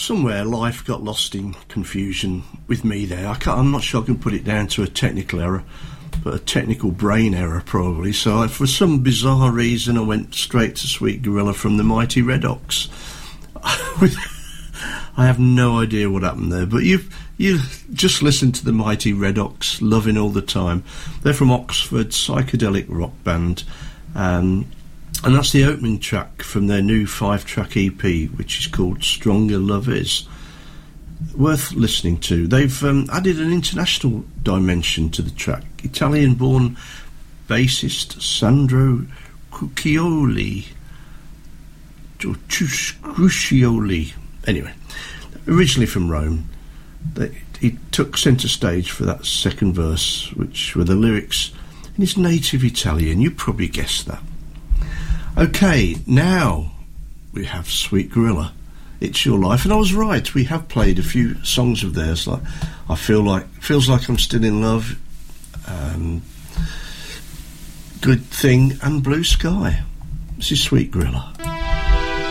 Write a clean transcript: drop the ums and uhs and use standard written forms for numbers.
somewhere life got lost in confusion with me there. I'm not sure I can put it down to a technical error, but a technical brain error probably. So for some bizarre reason I went straight to Sweet Gorilla from the Mighty Red Ox. I have no idea what happened there, but you just listen to the Mighty Red Ox, Loving All the Time. They're from Oxford, psychedelic rock band, and that's the opening track from their new 5-track EP, which is called Stronger Love Is. Worth listening to. They've added an international dimension to the track. Italian-born bassist Sandro Crucioli, anyway, originally from Rome. He took centre stage for that second verse, which were the lyrics in his native Italian. You probably guessed that. Okay, now we have Sweet Gorilla, It's Your Life, and I was right. We have played a few songs of theirs, like Feels Like I'm Still in Love, Good Thing, and Blue Sky. This is Sweet Gorilla.